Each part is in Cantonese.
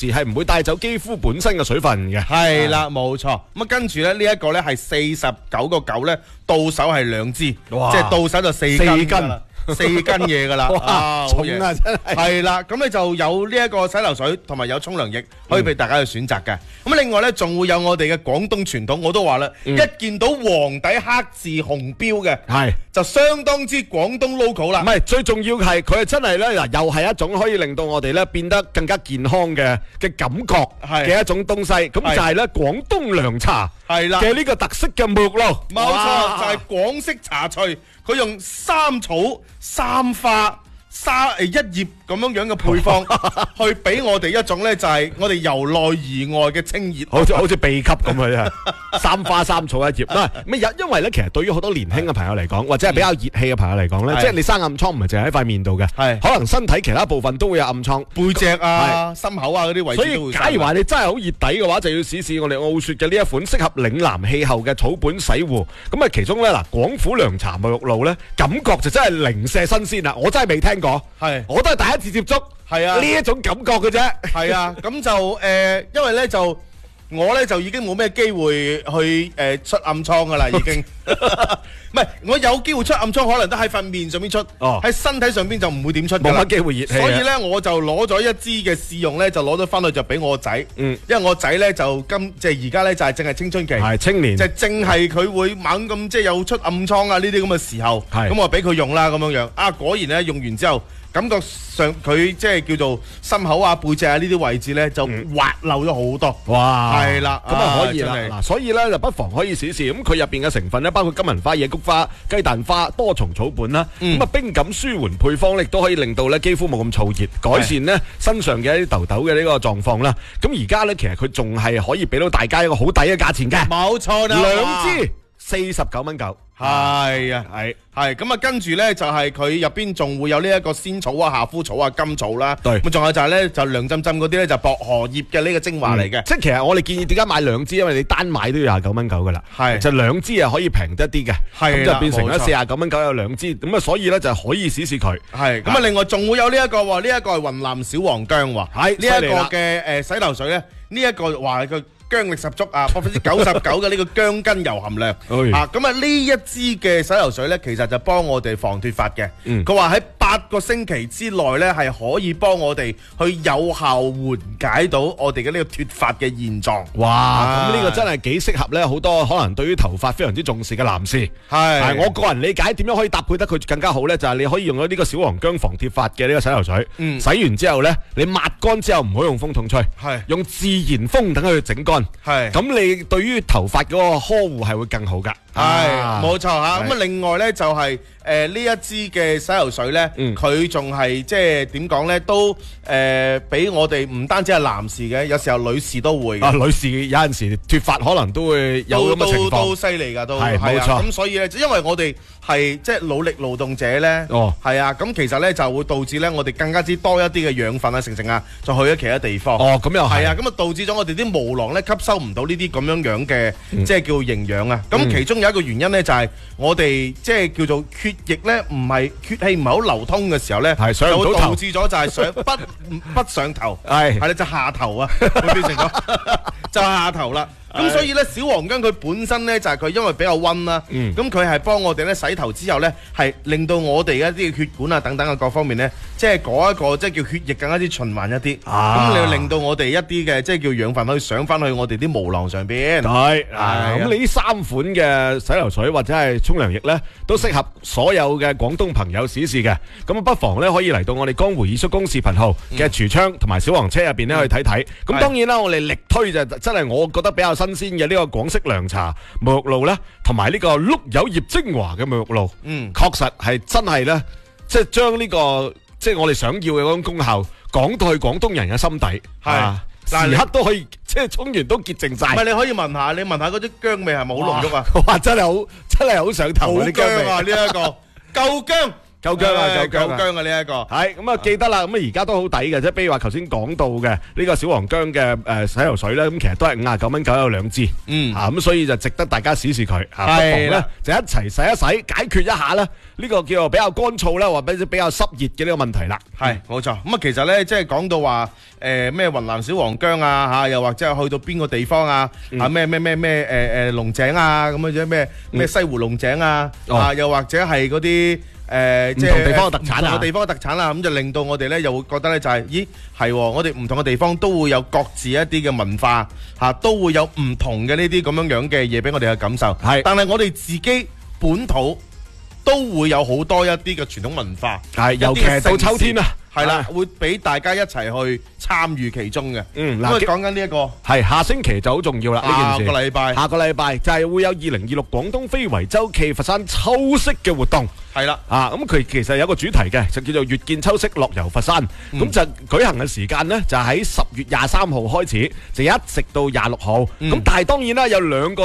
時係唔會帶走肌膚本身嘅水分嘅。 係啦，冇錯。咁跟住咧呢一個咧係49.9咧，到手係2支，即係到手就4斤。4斤嘢噶啦， 重啊真係。 係啦，咁你就有呢一個洗頭水同埋有沖涼液可以俾大家去選擇嘅。咁另外呢，仲會有我哋嘅廣東傳統，我都話啦，一見到黃底黑字紅標嘅，係就相當之廣東 logo 啦。 唔係，最重要係佢係真係呢，嗱，又係一種可以令到我哋呢變得更加健康嘅感覺嘅一種東西。咁就係呢廣東涼茶嘅呢個特色嘅沐浴露。 冇錯，就係廣式茶萃。佢用3草3花1葉咁樣嘅配方，去俾我哋一種咧就係我哋由內而外嘅清熱， 好似秘笈咁嘅啫。3花3草1葉，因為咧其實對於好多年輕嘅朋友嚟講，或者係比較熱氣嘅朋友嚟講咧，即係你生暗瘡唔係淨係喺塊面度嘅，可能身體其他部分都會有暗瘡， 背脊啊、心口啊嗰啲位置都會。 所以假如話你真係好熱底嘅話，就要試試我哋澳雪嘅呢一款適合嶺南氣候嘅草本洗護。咁啊，其中咧嗱，廣府涼茶沐浴露咧，感覺就真係零舍新鮮啦，我真係未聽過，我都係第一次接觸，呢一種感覺嘅啫。 係啊，咁就因為咧就我咧就已經冇咩機會去出暗瘡噶啦，已經。唔係，我有機會出暗瘡，可能都喺塊面上面出，喺身體上邊就唔會點出㗎啦。 冇乜機會熱氣。 所以咧，我就攞咗一支嘅試用咧，就攞咗翻去就俾我個仔。因為我仔咧就即係而家咧就係正係青春期， 係青年， 就正係佢會猛咁即係有出暗瘡啊呢啲咁嘅時候，咁我俾佢用啦咁樣樣。啊，果然咧用完之後，感覺上佢即係叫做心口啊、背脊啊呢啲位置咧就滑溜咗好多。 哇！ 係啦， 咁啊可以啦。嗱，所以咧就不妨可以試試。咁佢入邊嘅成分咧，包括金銀花、野菊花、雞蛋花、多重草本啦。咁啊冰感舒緩配方咧，亦都可以令到咧肌膚冇咁燥熱，改善咧身上嘅一啲痘痘嘅呢個狀況啦。咁而家咧其實佢仲係可以俾到大家一個好抵嘅價錢嘅。 冇錯啦 ，2支49.9。 係啊，係咁啊，跟住咧就係佢入邊仲會有呢一個仙草啊、夏枯草啊、甘草啦，咁仲有就係咧就涼浸浸嗰啲咧就薄荷葉嘅呢個精華嚟嘅。 即係其實我哋建議點解買2支，因為你單買都要29.9噶啦，就2支啊可以平得啲嘅，咁就變成咗49.9有2支，咁啊所以咧就可以試試佢。係咁啊，另外仲會有呢一個喎，呢一個係雲南小黃薑喎，係呢一個嘅洗頭水咧，呢一個話佢薑力十足啊，99%嘅呢個薑根油含量啊，咁啊呢一支嘅洗頭水咧，其實就幫我哋防脫髮嘅。佢話喺8個星期之內咧，係可以幫我哋去有效緩解到我哋嘅呢個脫髮嘅現狀。哇！咁呢個真係幾適合咧，好多可能對於頭髮非常之重視嘅男士。係我個人理解點樣可以搭配得佢更加好咧，就係你可以用咗呢個小黃薑防脫髮嘅呢個洗頭水。洗完之後咧，你抹乾之後唔好用風筒吹，用自然風等佢整乾。咁你對於頭髮嗰個呵護係會更好噶。冇錯吓。咁啊，另外咧就係呢一支嘅洗頭水咧，佢仲係即係點講咧，都俾我哋唔單止係男士嘅，有時候女士都會。女士有陣時脫髮可能都會有咁嘅情況。都犀利噶，都係冇錯。咁所以咧，因為我哋係即係努力勞動者咧，係啊，咁其實咧就會導致咧我哋更加之多一啲嘅養分啊、成啊，就去咗其他地方。咁又係啊，咁啊導致咗我哋啲毛囊咧吸收唔到呢啲咁樣嘅即係叫營養啊。咁其中有一個原因咧就係我哋即係叫做血液咧唔係血氣唔係好流通嘅時候咧，就會導致咗就係上不上頭，係咧就下頭啊，會變成咗就下頭啦。咁所以咧，小黃薑佢本身咧就係佢因為比較溫啦，咁佢係幫我哋咧洗頭之後咧，係令到我哋一啲血管啊等等嘅各方面咧，即係嗰一個即係叫血液更加之循環一啲，咁你要令到我哋一啲嘅即係叫養分可以上翻去我哋啲毛囊上邊。係，咁你呢3款嘅洗頭水或者係沖涼液咧，都適合所有嘅廣東朋友試試嘅。咁啊，不妨咧可以嚟到我哋江湖二叔公視頻號嘅櫥窗同埋小黃車入邊咧去睇睇。咁當然啦，我哋力推就真係我覺得比較新鮮嘅呢個廣式涼茶沐浴露咧，同埋呢個碌柚葉精華嘅沐浴露，確實係真係咧，即係將呢個即係我哋想要嘅嗰種功效講到去廣東人嘅心底，係時刻都可以即係沖完都潔淨晒。唔係，你可以聞下，你聞下嗰啲薑味係咪好濃郁啊？哇，真係好想頭嗰啲薑味啊！呢一個夠薑夠薑啊，夠薑啊呢一個。 係咁啊，記得啦。咁啊，而家都好抵嘅啫。比如話頭先講到嘅呢個小黃薑嘅洗頭水咧，咁其實都係59.9有2支。咁所以就值得大家試試佢。不妨咧就一齊洗一洗，解決一下咧呢個叫做比較乾燥啦，或者比較濕熱嘅呢個問題啦。 係冇錯。咁啊，其實咧即係講到話咩雲南小黃薑啊嚇，又或者係去到邊個地方啊咩龍井啊咁樣咩西湖龍井啊又或者係嗰啲唔同地方嘅特產啊，地方嘅特產啦，咁就令到我哋咧又會覺得咧就係，咦係，我哋唔同嘅地方都會有各自一啲嘅文化嚇，都會有唔同嘅呢啲咁樣樣嘅嘢俾我哋嘅感受。係，但係我哋自己本土都會有好多一啲嘅傳統文化，係，尤其係到秋天啊。係啦，會俾大家一齊去參與其中嘅。嗱，講緊呢一個係下星期就好重要啦。呢件事下個禮拜就係會有2026廣東非遺周暨佛山秋色嘅活動。係啦，咁佢其實有個主題嘅，就叫做越見秋色樂遊佛山。咁就舉行嘅時間呢，就喺10月23號開始，就一直到26號。咁但係當然啦，有兩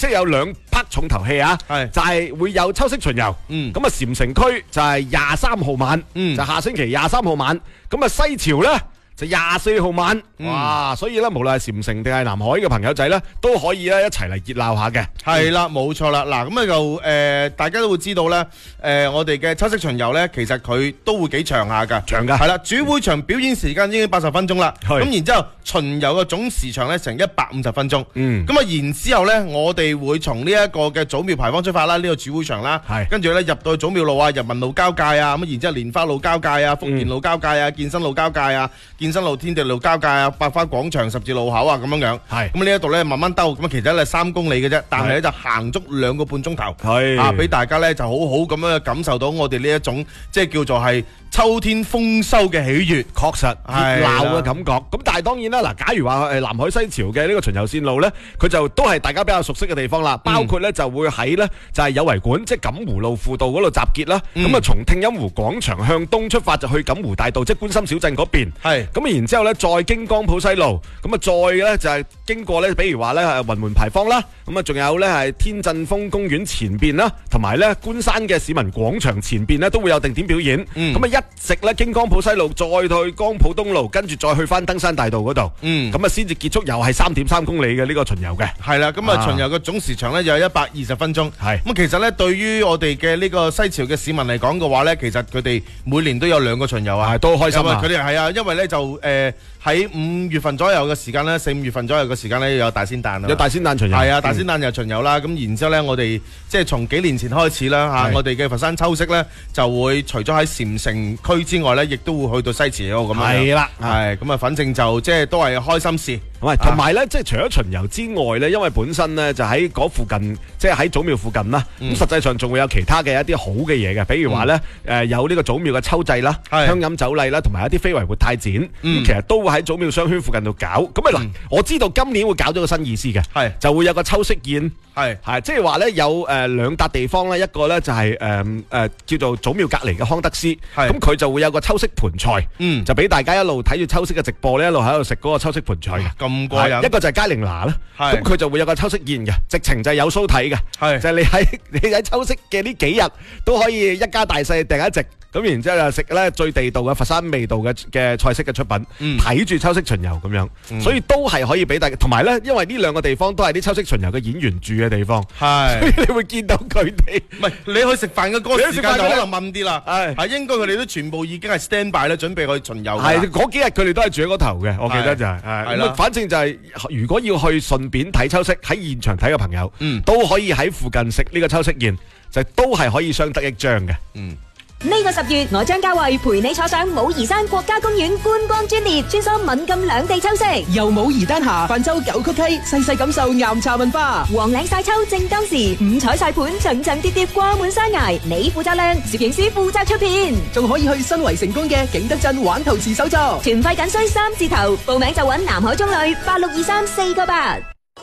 part 重頭戲啊，就係會有秋色巡遊。咁啊，禪城區就係23號晚，就下星期23號晚。咁啊，西樵咧就24號晚，哇！所以咧，無論係禪城定係南海嘅朋友仔咧，都可以咧一齊嚟熱鬧下嘅。 係啦，冇錯啦。嗱，咁啊就大家都會知道咧，我哋嘅秋色巡遊咧，其實佢都會幾長下噶，長噶。係啦，主會場表演時間已經80分鐘啦，咁然之後巡遊嘅總時長咧成150分鐘。咁啊，然之後咧，我哋會從呢一個嘅祖廟牌坊出發啦，呢個主會場啦，跟住咧入到去祖廟路啊、人民路交界啊，咁然之後蓮花路交界啊、福建路交界啊、健身路交界啊、健身路天地路交界啊、百花廣場十字路口啊咁樣樣。係咁呢一度咧慢慢兜，咁其實咧3公里嘅啫，但係咧就行足2個半鐘頭。係啊，俾大家咧就好好咁樣感受到我哋呢一種即係叫做係秋天豐收嘅喜悅，確實熱鬧嘅感覺。咁但係當然啦，嗱，假如話南海西樵嘅呢個巡遊線路咧，佢就都係大家比較熟悉嘅地方啦。包括咧就會喺咧就係有為館，即係錦湖路輔道嗰度集結啦。咁啊，從聽音湖廣場向東出發就去錦湖大道，即係觀心小鎮嗰邊。係咁然之後咧再經江浦西路，咁啊再咧就係經過咧，比如話咧雲門牌坊啦，咁啊仲有咧係天振峰公園前邊啦，同埋咧觀山嘅市民廣場前邊咧都會有定點表演。咁啊一直咧經江浦西路，再去江浦東路，跟住再去翻登山大道嗰度。咁啊先至結束，又係3.3公里嘅呢個巡遊嘅。係啦，咁啊巡遊嘅總時長咧就有120分鐘。係咁其實咧對於我哋嘅呢個西樵嘅市民嚟講嘅話咧，其實佢哋每年都有2個巡遊啊，都開心啊。佢哋係啊，因為咧就喺5月份左右嘅時間咧，4、5月份左右嘅時間咧有大仙誕啊，有大仙誕巡遊。係啊，大仙誕又巡遊啦。咁然之後咧，我哋即係從幾年前開始啦嚇，我哋嘅佛山秋色咧就會除咗喺禪城區之外咧，亦都會去到西樵咁樣。係啦，係咁啊，反正就即係都係開心事。同埋咧，即係除咗巡遊之外咧，因為本身咧就喺嗰附近，即係喺祖廟附近啦。咁實際上仲會有其他嘅一啲好嘅嘢嘅，比如話咧有呢個祖廟嘅秋祭啦、香飲酒禮啦，同埋一啲非遺活態展。其實都會喺祖廟商圈附近度搞。咁啊嗱，我知道今年會搞咗個新意思嘅，就會有個秋色宴。係即係話咧有2笪地方咧，一個咧就係叫做祖廟隔離嘅康德斯，咁佢就會有個秋色盤菜，就俾大家一路睇住秋色嘅直播咧，一路喺度食嗰個秋色盤菜嘅。咁過癮。一個就係佳寧拿啦，咁佢就會有個秋色宴嘅，直情就係有 show 睇嘅，就係你喺秋色嘅呢幾日都可以一家大細訂一席。咁然之後就食咧最地道嘅佛山味道嘅菜式嘅出品，睇住秋色巡遊咁樣，所以都係可以俾大家。同埋咧，因為呢2個地方都係啲秋色巡遊嘅演員住嘅地方，所以你會見到佢哋。唔係你去食飯嘅嗰個時間就可能問啲啦，係應該佢哋都全部已經係 stand by 咧，準備去巡遊。係嗰幾日佢哋都係住喺嗰頭嘅，我記得就係。係啦，反正就係如果要去順便睇秋色，喺現場睇嘅朋友，都可以喺附近食呢個秋色宴，就都係可以相得益彰嘅。 呢個10月，我將嘉慧陪你坐上武夷山國家公園觀光專列，穿梭閩贛兩地秋色， 由武夷丹霞泛舟九曲溪，細細感受岩茶文化。 黃嶺曬秋正當時，五彩晒盤層層疊疊掛滿山崖，你負責亮，攝影師負責出片， 仲可以去新圍成功嘅景德鎮玩陶瓷手作， 團費僅需3字頭，報名就揾南海中旅8623 498。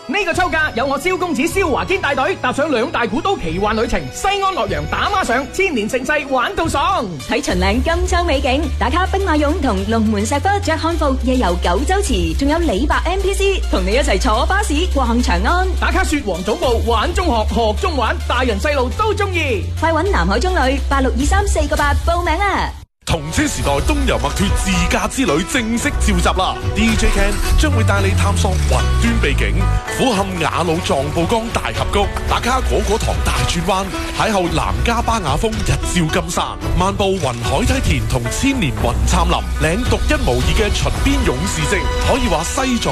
呢個秋假有我蕭公子蕭華堅帶隊，搭上兩大古都奇幻旅程，西安洛陽打孖上，千年盛世玩到爽。 睇秦嶺金秋美景，打卡兵馬俑同龍門石窟着漢服夜遊九州池，仲有李白 NPC 同你一齊坐巴士逛長安， 打卡雪皇總部玩中學，學中玩，大人細路都中意。 快揾南海中旅862348報名啦！ 同車時代東遊墨脱自駕之旅正式召集啦 ！DJ Ken 將會帶你探索雲端秘境，俯瞰雅魯藏布江大峽谷，打卡果果塘大轉彎，邂逅南迦巴雅峰日照金山，漫步雲海梯田同千年雲杉林，領獨一無二嘅秦邊勇士跡，可以話西藏